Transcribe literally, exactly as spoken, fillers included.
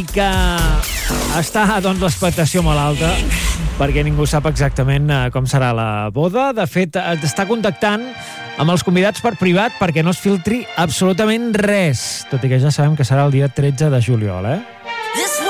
i que està, doncs, l'expectació molt alta perquè ningú sap exactament com serà la boda. De fet, està contactant amb els convidats per privat perquè no es filtri absolutament res, tot i que ja sabem que serà el dia tretze de juliol, eh?